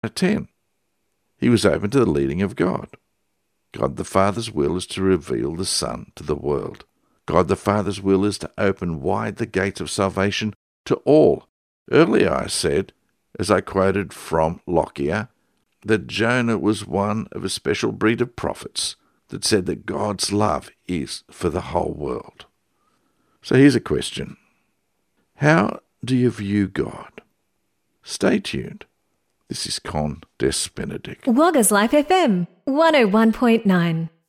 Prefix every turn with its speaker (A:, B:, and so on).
A: 10. He was open to the leading of God. God the Father's will is to reveal the Son to the world. God the Father's will is to open wide the gates of salvation to all. Earlier I said, as I quoted from Lockyer, that Jonah was one of a special breed of prophets that said that God's love is for the whole world. So here's a question. How do you view God? Stay tuned. This is Con Des Benedict.
B: Wagga's Life FM 101.9.